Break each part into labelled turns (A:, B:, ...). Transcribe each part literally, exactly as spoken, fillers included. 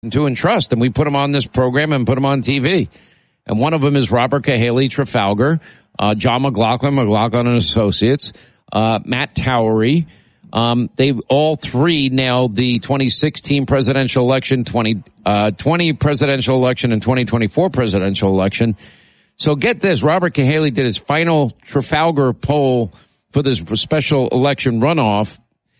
A: to and trust. And we put them on this program and put them on T V. And one of them is Robert Cahaly Trafalgar, uh, John McLaughlin, McLaughlin and Associates, uh, Matt Towery. Um, they all three nailed the twenty sixteen presidential election, twenty twenty presidential election, and twenty twenty-four presidential election. So get this, Robert Cahaly did his final Trafalgar poll for this special election runoff,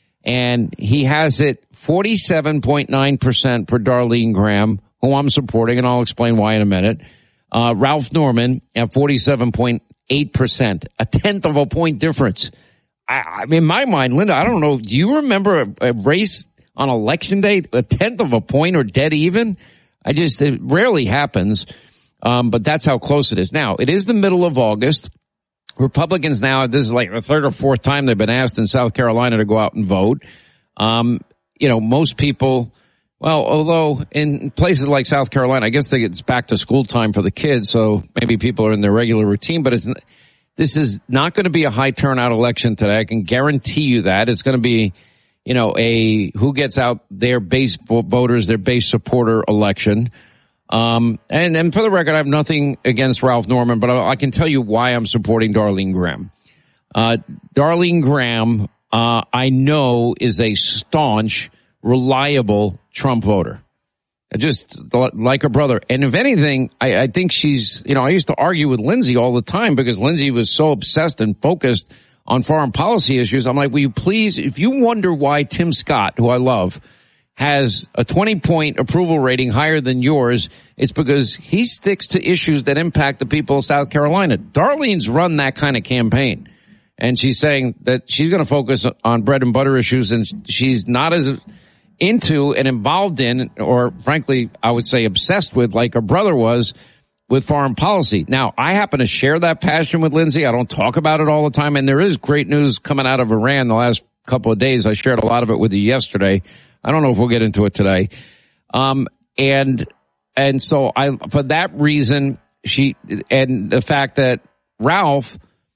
A: and he has it forty-seven point nine percent for Darlene Graham, who I'm supporting, and I'll explain why in a minute. Uh, Ralph Norman at forty-seven point eight percent, a tenth of a point difference. I, I mean, in my mind, Linda, I don't know, do you remember a, a race on election day, a tenth of a point or dead even? I just, it rarely happens, um, but that's how close it is. Now, it is the middle of August. Republicans now, this is like the third or fourth time they've been asked in South Carolina to go out and vote. Um, you know, most people, well, although in places like South Carolina, I guess they, it's back to school time for the kids, so maybe people are in their regular routine, but it's, this is not going to be a high turnout election today. I can guarantee you that. It's going to be, you know, a who gets out their base voters, their base supporter election. Um, and, and for the record, I have nothing against Ralph Norman, but I, I can tell you why I'm supporting Darlene Graham. Uh, Darlene Graham, uh, I know is a staunch, reliable Trump voter. Just like her brother. And if anything, I, I think she's, you know, I used to argue with Lindsay all the time because Lindsay was so obsessed and focused on foreign policy issues. I'm like, will you please, if you wonder why Tim Scott, who I love, has a twenty point approval rating higher than yours, it's because he sticks to issues that impact the people of South Carolina. Darlene's run that kind of campaign. And she's saying that she's going to focus on bread and butter issues, and she's not as into and involved in, or frankly, I would say obsessed with, like her brother was, with foreign policy. Now, I happen to share that passion with Lindsay. I don't talk about it all the time, and there is great news coming out of Iran the last couple of days. I shared a lot of it with you yesterday. I don't know if we'll get into it today. Um, and, and so I, for that reason, she, and the fact that Ralph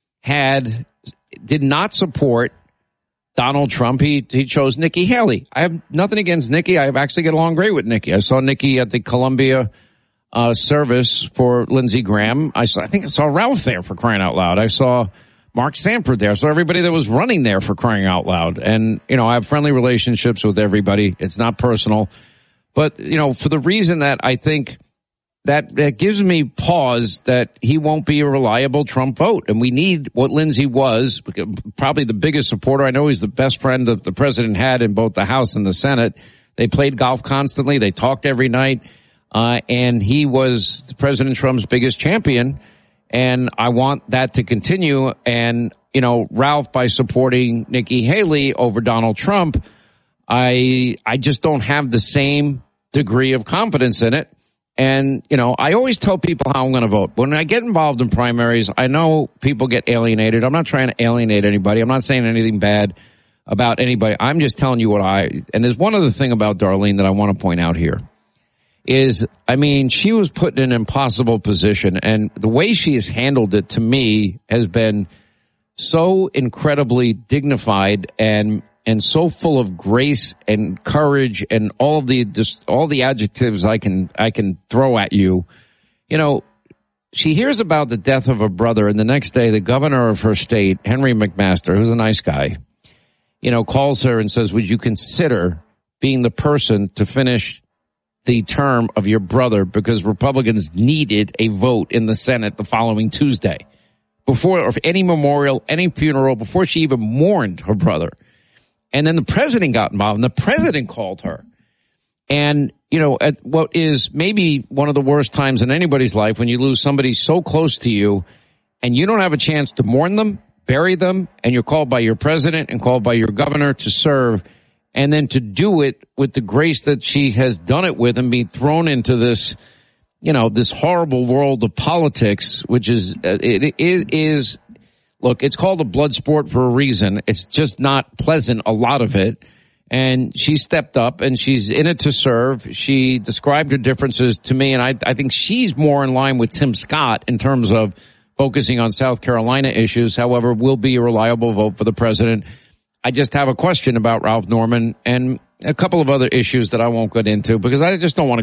A: had, did not support Donald Trump, he, he chose Nikki Haley. I have nothing against Nikki. I actually get along great with Nikki. I saw Nikki at the Columbia, uh, service for Lindsey Graham. I saw, I think I saw Ralph there, for crying out loud. I saw Mark Sanford there. So everybody that was running there, for crying out loud. And, you know, I have friendly relationships with everybody. It's not personal. But, you know, for the reason that I think that, that gives me pause that he won't be a reliable Trump vote. And we need what Lindsey was, probably the biggest supporter. I know he's the best friend that the president had in both the House and the Senate. They played golf constantly. They talked every night. Uh, and he was President Trump's biggest champion. And I want that to continue. And, you know, Ralph, by supporting Nikki Haley over Donald Trump, I, I just don't have the same degree of confidence in it. And, you know, I always tell people how I'm going to vote. When I get involved in primaries, I know people get alienated. I'm not trying to alienate anybody. I'm not saying anything bad about anybody. I'm just telling you what I, and there's one other thing about Darlene that I want to point out here is, I mean, she was put in an impossible position, and the way she has handled it, to me, has been so incredibly dignified and and so full of grace and courage and all of the just all the adjectives I can I can throw at you. You know, she hears about the death of her brother, and the next day the governor of her state, Henry McMaster, who's a nice guy, you know, calls her and says, would you consider being the person to finish the term of your brother, because Republicans needed a vote in the Senate the following Tuesday, before or any memorial, any funeral, before she even mourned her brother. And then the president got involved, and the president called her. And, you know, at what is maybe one of the worst times in anybody's life, when you lose somebody so close to you and you don't have a chance to mourn them, bury them, and you're called by your president and called by your governor to serve, and then to do it with the grace that she has done it with, and be thrown into this, you know, this horrible world of politics, which is, it, it is, look, it's called a blood sport for a reason. It's just not pleasant, a lot of it. And she stepped up, and she's in it to serve. She described her differences to me, and I, I think she's more in line with Tim Scott in terms of focusing on South Carolina issues. However, will be a reliable vote for the president. I just have a question about Ralph Norman and a couple of other issues that I won't get into because I just don't want to